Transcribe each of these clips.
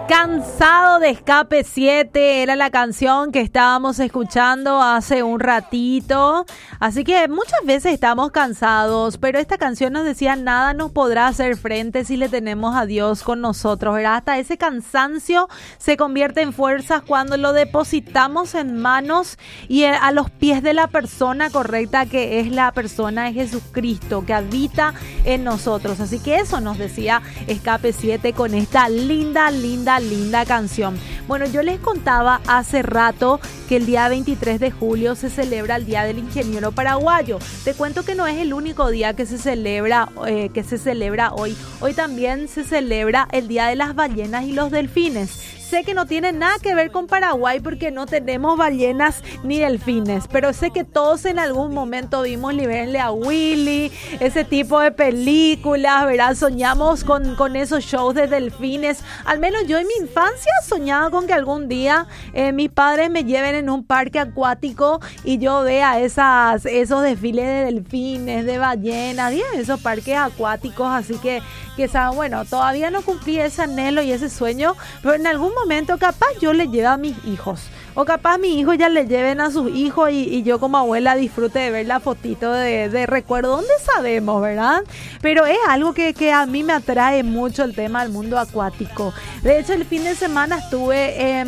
Cansado de Escape 7 era la canción que estábamos escuchando hace un ratito. Así que muchas veces estamos cansados, pero esta canción nos decía: nada nos podrá hacer frente si le tenemos a Dios con nosotros, ¿verdad? Hasta ese cansancio se convierte en fuerzas cuando lo depositamos en manos y a los pies de la persona correcta, que es la persona de Jesucristo, que habita en nosotros. Así que eso nos decía Escape 7 con esta linda canción. Bueno, yo les contaba hace rato que el día 23 de julio se celebra el Día del Ingeniero Paraguayo. Te cuento que no es el único día que se celebra hoy. Hoy también se celebra el Día de las Ballenas y los Delfines. Sé que no tiene nada que ver con Paraguay porque no tenemos ballenas ni delfines, pero sé que todos en algún momento vimos Libérenle a Willy, ese tipo de películas, ¿verdad? Soñamos con esos shows de delfines. Al menos yo en mi infancia soñaba con que algún día mis padres me lleven en un parque acuático y yo vea esos desfiles de delfines, de ballenas, esos parques acuáticos. Así que bueno, todavía no cumplí ese anhelo y ese sueño, pero en algún momento capaz yo le lleve a mis hijos, o capaz mis hijos ya le lleven a sus hijos y yo como abuela disfrute de ver la fotito de recuerdo, donde sabemos, ¿verdad? Pero es algo que a mí me atrae mucho, el tema del mundo acuático. De hecho, el fin de semana estuve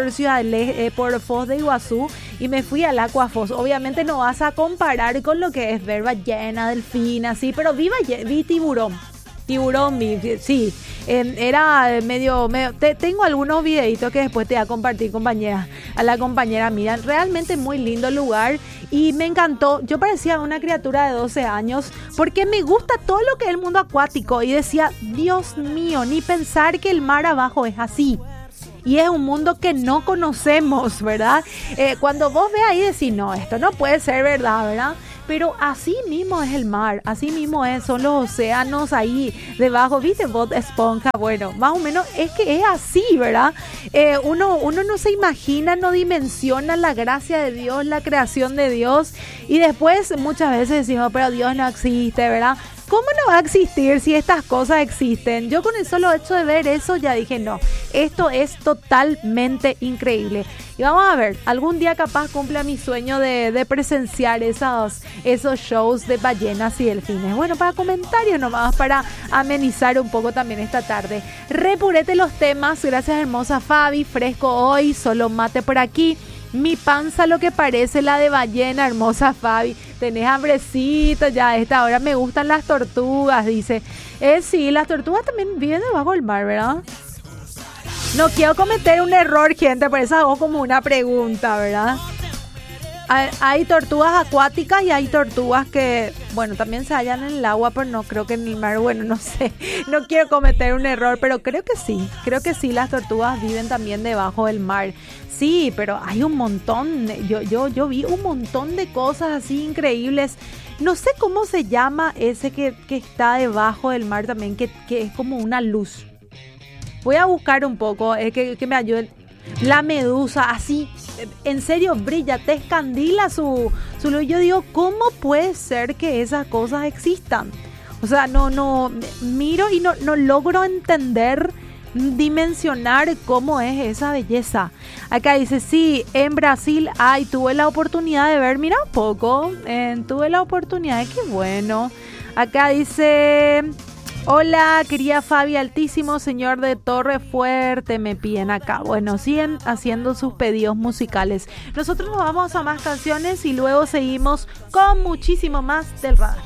por Foz de Iguazú y me fui al Aquafoz. Obviamente no vas a comparar con lo que es ver ballena, delfín, así, pero vi tiburón, sí, era medio tengo algunos videitos que después te voy a compartir, a la compañera mía. Realmente muy lindo lugar y me encantó. Yo parecía una criatura de 12 años porque me gusta todo lo que es el mundo acuático y decía: Dios mío, ni pensar que el mar abajo es así. Y es un mundo que no conocemos, ¿verdad? Cuando vos ves ahí decís: no, esto no puede ser verdad, ¿verdad? Pero así mismo es el mar, así mismo son los océanos ahí debajo. ¿Viste Bob Esponja? Bueno, más o menos es que es así, ¿verdad? Uno no se imagina, no dimensiona la gracia de Dios, la creación de Dios. Y después muchas veces decimos: pero Dios no existe, ¿verdad? ¿Cómo no va a existir si estas cosas existen? Yo con el solo hecho de ver eso ya dije: no, esto es totalmente increíble. Y vamos a ver, algún día capaz cumpla mi sueño de presenciar esos shows de ballenas y delfines. Bueno, para comentarios nomás, para amenizar un poco también esta tarde. Repurete los temas, gracias hermosa Fabi, fresco hoy, solo mate por aquí. Mi panza lo que parece la de ballena, hermosa Fabi. Tenés hambrecito ya a esta hora. Me gustan las tortugas, dice. Sí, las tortugas también viven debajo del mar, ¿verdad? No quiero cometer un error, gente, por eso hago como una pregunta, ¿verdad? Hay tortugas acuáticas y hay tortugas que, bueno, también se hallan en el agua, pero no creo que en el mar. Bueno, no sé, no quiero cometer un error, pero creo que sí, las tortugas viven también debajo del mar. Sí, pero hay un montón, yo vi un montón de cosas así increíbles. No sé cómo se llama ese que está debajo del mar también, que es como una luz. Voy a buscar un poco, que me ayude. La medusa, así, en serio, brilla, te escandila su luz. Yo digo, ¿cómo puede ser que esas cosas existan? O sea, no miro y no logro entender, dimensionar cómo es esa belleza. Acá dice: sí, en Brasil tuve la oportunidad de ver, mira un poco, tuve la oportunidad, qué bueno. Acá dice: hola, querida Fabi, altísimo señor de Torre Fuerte, me piden acá. Bueno, siguen haciendo sus pedidos musicales. Nosotros nos vamos a más canciones y luego seguimos con muchísimo más del radar.